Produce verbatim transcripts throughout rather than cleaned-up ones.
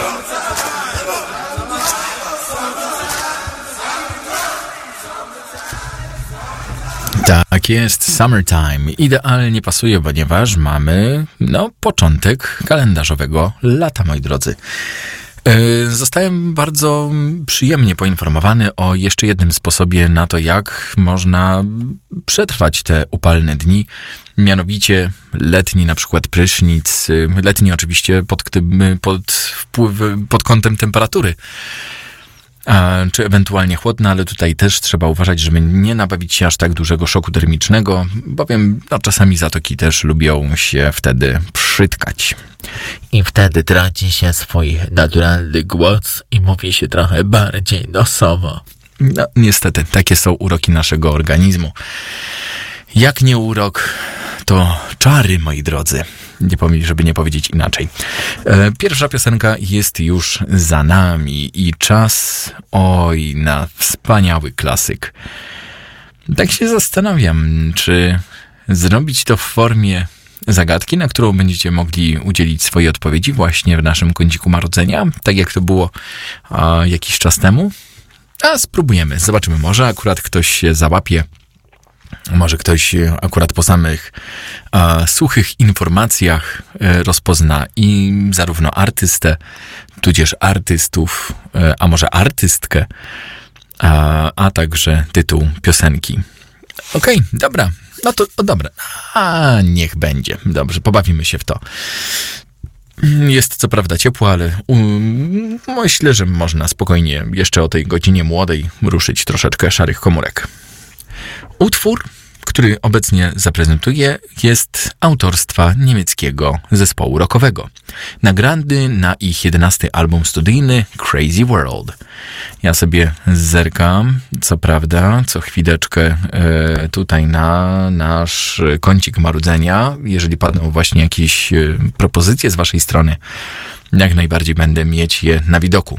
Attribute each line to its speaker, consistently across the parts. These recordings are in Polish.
Speaker 1: Tak jest, Summertime. Idealnie pasuje, ponieważ mamy, no, początek kalendarzowego lata, moi drodzy. Zostałem bardzo przyjemnie poinformowany o jeszcze jednym sposobie na to, jak można przetrwać te upalne dni, mianowicie letni na przykład prysznic, letni oczywiście pod, pod, wpływ, pod kątem temperatury, a, czy ewentualnie chłodna, ale tutaj też trzeba uważać, żeby nie nabawić się aż tak dużego szoku termicznego, bowiem no, czasami zatoki też lubią się wtedy przytkać.
Speaker 2: I wtedy traci się swój naturalny głos i mówi się trochę bardziej nosowo.
Speaker 1: No, niestety, takie są uroki naszego organizmu. Jak nie urok, to czary, moi drodzy. Nie powiem, żeby nie powiedzieć inaczej. Pierwsza piosenka jest już za nami i czas, oj, na wspaniały klasyk. Tak się zastanawiam, czy zrobić to w formie zagadki, na którą będziecie mogli udzielić swojej odpowiedzi właśnie w naszym kąciku marudzenia, tak jak to było a, jakiś czas temu. A spróbujemy, zobaczymy, może akurat ktoś się załapie. Może ktoś akurat po samych e, suchych informacjach e, rozpozna i zarówno artystę, tudzież artystów, e, a może artystkę, a, a także tytuł piosenki. Okej, okay, dobra, no to o, dobra, a niech będzie, dobrze, pobawimy się w to. Jest co prawda ciepło, ale um, myślę, że można spokojnie jeszcze o tej godzinie młodej ruszyć troszeczkę szarych komórek. Utwór, który obecnie zaprezentuję, jest autorstwa niemieckiego zespołu rockowego. Nagrany na ich jedenasty album studyjny Crazy World. Ja sobie zerkam, co prawda, co chwileczkę e, tutaj na nasz kącik marudzenia. Jeżeli padną właśnie jakieś e, propozycje z waszej strony, jak najbardziej będę mieć je na widoku.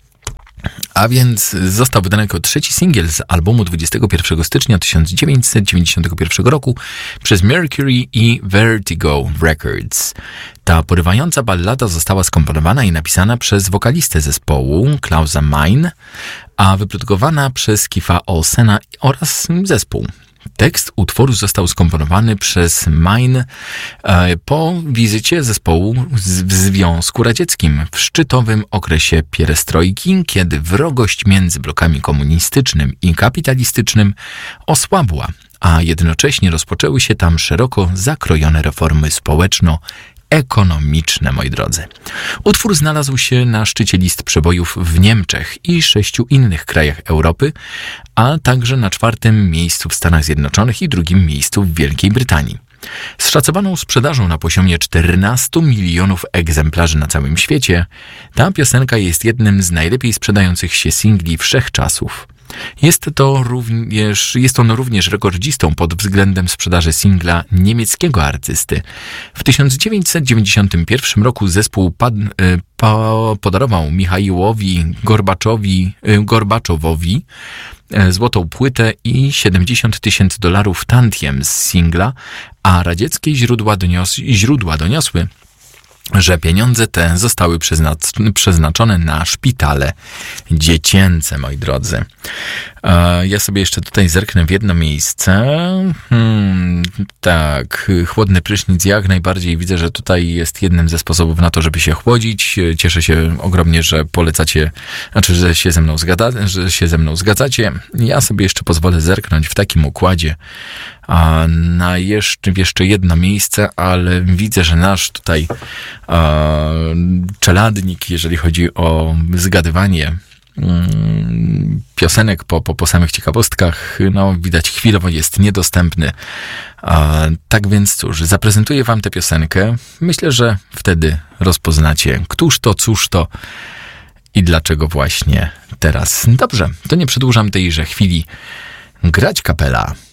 Speaker 1: A więc został wydany jako trzeci singiel z albumu dwudziestego pierwszego stycznia tysiąc dziewięćset dziewięćdziesiątego pierwszego roku przez Mercury i Vertigo Records. Ta porywająca ballada została skomponowana i napisana przez wokalistę zespołu Klausa Meine, a wyprodukowana przez Kiefa Olsena oraz zespół. Tekst utworu został skomponowany przez Meine e, po wizycie zespołu z, w Związku Radzieckim w szczytowym okresie pierestrojki, kiedy wrogość między blokami komunistycznym i kapitalistycznym osłabła, a jednocześnie rozpoczęły się tam szeroko zakrojone reformy społeczno-ekonomiczne, moi drodzy. Utwór znalazł się na szczycie list przebojów w Niemczech i sześciu innych krajach Europy, a także na czwartym miejscu w Stanach Zjednoczonych i drugim miejscu w Wielkiej Brytanii. Z szacowaną sprzedażą na poziomie czternastu milionów egzemplarzy na całym świecie, ta piosenka jest jednym z najlepiej sprzedających się singli wszechczasów. Jest to również, jest on również rekordzistą pod względem sprzedaży singla niemieckiego artysty. W tysiąc dziewięćset dziewięćdziesiątym pierwszym roku zespół pad, po, podarował Michaiłowi Gorbaczowi, Gorbaczowowi złotą płytę i siedemdziesiąt tysięcy dolarów tantiem z singla, a radzieckie źródła, donios, źródła doniosły, że pieniądze te zostały przeznaczone na szpitale dziecięce, moi drodzy. Ja sobie jeszcze tutaj zerknę w jedno miejsce. Hmm, tak, chłodny prysznic jak najbardziej widzę, że tutaj jest jednym ze sposobów na to, żeby się chłodzić. Cieszę się ogromnie, że polecacie, znaczy, że się ze mną zgadza, że się ze mną zgadzacie. Ja sobie jeszcze pozwolę zerknąć w takim układzie a na jeszcze, jeszcze jedno miejsce, ale widzę, że nasz tutaj a, czeladnik, jeżeli chodzi o zgadywanie mm, piosenek po, po, po samych ciekawostkach, no widać chwilowo jest niedostępny. A, tak więc cóż, zaprezentuję wam tę piosenkę. Myślę, że wtedy rozpoznacie, któż to, cóż to i dlaczego właśnie teraz. Dobrze, to nie przedłużam tejże chwili. Grać kapela.